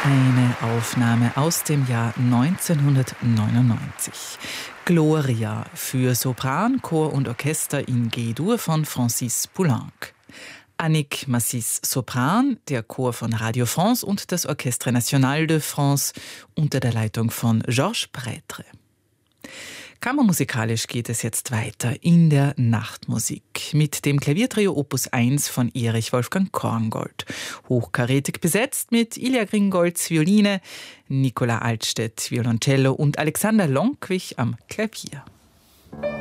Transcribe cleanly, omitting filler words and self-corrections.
Eine Aufnahme aus dem Jahr 1999. Gloria für Sopran, Chor und Orchester in G-Dur von Francis Poulenc. Annick Massis Sopran, der Chor von Radio France und das Orchestre National de France unter der Leitung von Georges Prêtre. Kammermusikalisch geht es jetzt weiter in der Nachtmusik mit dem Klaviertrio Opus 1 von Erich Wolfgang Korngold. Hochkarätig besetzt mit Ilja Gringolz Violine, Nicola Altstedt Violoncello und Alexander Lonkwich am Klavier.